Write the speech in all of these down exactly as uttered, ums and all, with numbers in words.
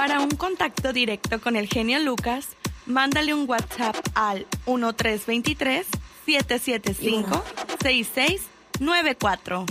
Para un contacto directo con el genio Lucas, mándale un WhatsApp al uno tres dos tres, siete siete cinco, seis seis nueve cuatro.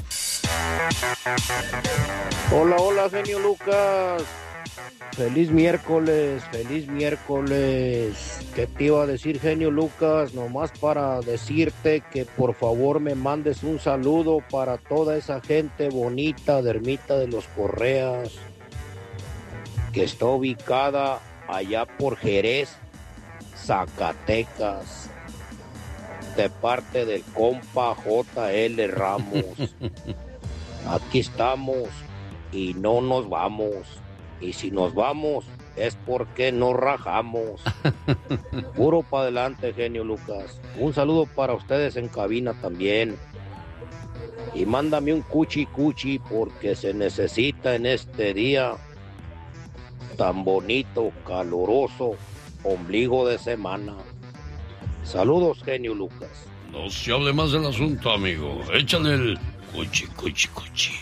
Hola, hola, genio Lucas. Feliz miércoles, feliz miércoles. ¿Qué te iba a decir, genio Lucas? Nomás para decirte que por favor me mandes un saludo para toda esa gente bonita de Ermita de los Correas, que está ubicada allá por Jerez, Zacatecas, de parte del compa J L Ramos. Aquí estamos y no nos vamos. Y si nos vamos es porque nos rajamos. Puro para adelante, genio Lucas. Un saludo para ustedes en cabina también. Y mándame un cuchi cuchi porque se necesita en este día tan bonito, caluroso, ombligo de semana. Saludos, genio Lucas. No se hable más del asunto, amigo. Échale el cuchi, cuchi, cuchi.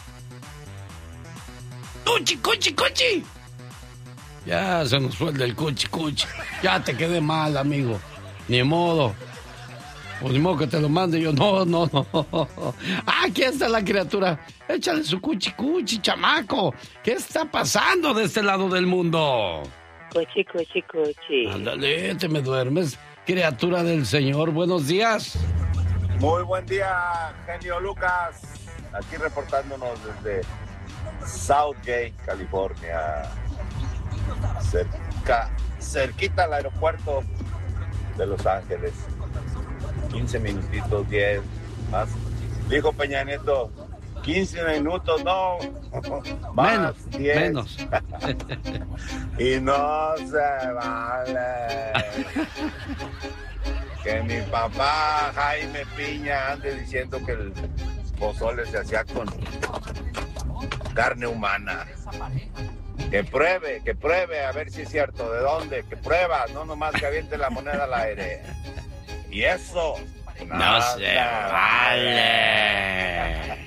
¡Cuchi, cuchi, cuchi! Ya se nos fue el del cuchi, cuchi. Ya te quedé mal, amigo. Ni modo. Pues ni modo que te lo mande yo. No, no, no. Ah, aquí está la criatura. Échale su cuchi, cuchi, chamaco. ¿Qué está pasando de este lado del mundo? Cuchi, cuchi, cuchi. Ándale, te me duermes, criatura del Señor. Buenos días. Muy buen día, genio Lucas. Aquí reportándonos desde Southgate, California. Cerca, cerquita al aeropuerto de Los Ángeles. quince minutitos, diez más. Dijo Peña Nieto, quince minutos, no. Más, menos, diez. menos. Y no se vale. Que mi papá Jaime Piña ande diciendo que el pozole se hacía con carne humana. Que pruebe, que pruebe, a ver si es cierto. ¿De dónde? Que prueba, no nomás que aviente la moneda al aire. Y eso no se vale.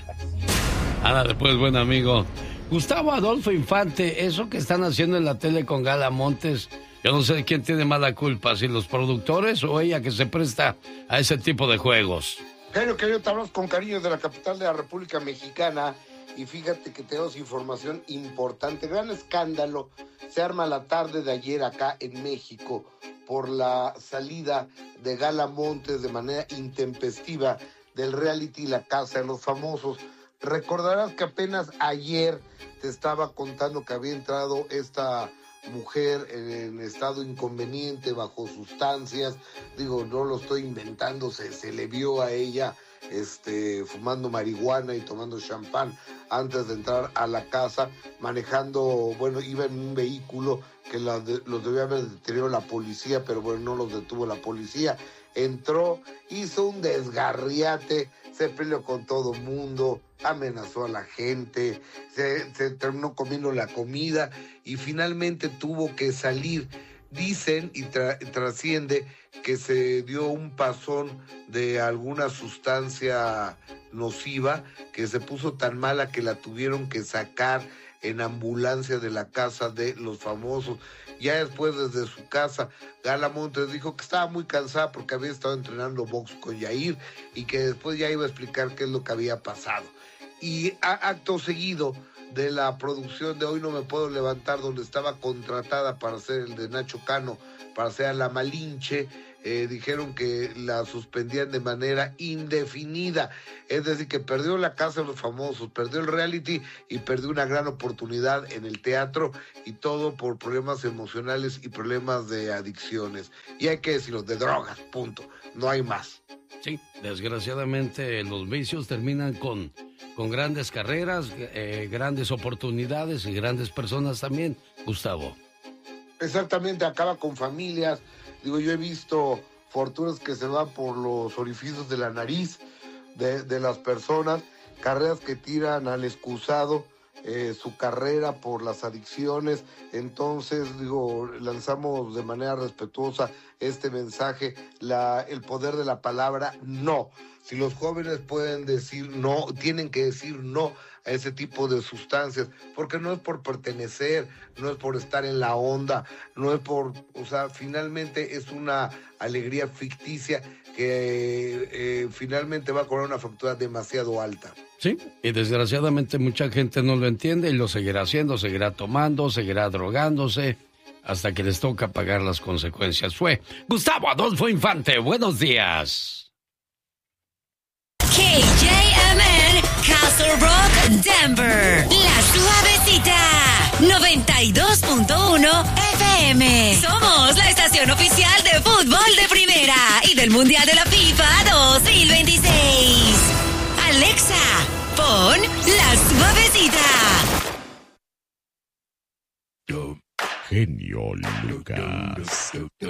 Ándale pues, buen amigo. Gustavo Adolfo Infante, eso que están haciendo en la tele con Gala Montes, yo no sé quién tiene mala culpa, si los productores o ella que se presta a ese tipo de juegos. Genio, querido, te hablamos con cariño de la capital de la República Mexicana y fíjate que tenemos información importante. Gran escándalo se arma la tarde de ayer acá en México por la salida de Gala Montes de manera intempestiva del reality La Casa de los Famosos. Recordarás que apenas ayer te estaba contando que había entrado esta mujer en estado inconveniente, bajo sustancias. Digo, no lo estoy inventando, se, se le vio a ella este, fumando marihuana y tomando champán antes de entrar a la casa, manejando, bueno, iba en un vehículo que la de, los debía haber detenido la policía, pero bueno, no los detuvo la policía. Entró, hizo un desgarriate, se peleó con todo mundo, amenazó a la gente, se, se terminó comiendo la comida y finalmente tuvo que salir. Dicen y tra- trasciende que se dio un pasón de alguna sustancia nociva que se puso tan mala que la tuvieron que sacar en ambulancia de la casa de los famosos. Ya después, desde su casa, Gala Montes dijo que estaba muy cansada porque había estado entrenando box con Yair y que después ya iba a explicar qué es lo que había pasado. Y a, acto seguido de la producción de Hoy No Me Puedo Levantar, donde estaba contratada para hacer el de Nacho Cano, para hacer a la Malinche, eh, dijeron que la suspendían de manera indefinida. Es decir, que perdió La Casa de los Famosos, perdió el reality y perdió una gran oportunidad en el teatro, y todo por problemas emocionales y problemas de adicciones. Y hay que decirlo, de drogas, punto. No hay más. Sí, desgraciadamente los vicios terminan con, con grandes carreras, eh, grandes oportunidades y grandes personas también, Gustavo. Exactamente, acaba con familias. Digo, yo he visto fortunas que se van por los orificios de la nariz de, de las personas, carreras que tiran al excusado eh, su carrera por las adicciones. Entonces, digo, lanzamos de manera respetuosa este mensaje, la, el poder de la palabra no. Si los jóvenes pueden decir no, tienen que decir no a ese tipo de sustancias, porque no es por pertenecer, no es por estar en la onda, no es por, o sea, finalmente es una alegría ficticia que eh, finalmente va a cobrar una factura demasiado alta. Sí, y desgraciadamente mucha gente no lo entiende y lo seguirá haciendo, seguirá tomando, seguirá drogándose, hasta que les toca pagar las consecuencias. Fue Gustavo Adolfo Infante, buenos días. K J M N, Castle Rock, Denver. La Suavecita, noventa y dos punto uno F M. Somos la estación oficial de fútbol de primera y del Mundial de la FIFA dos mil veintiséis. Alexa, pon La Suavecita. Genio Lucas.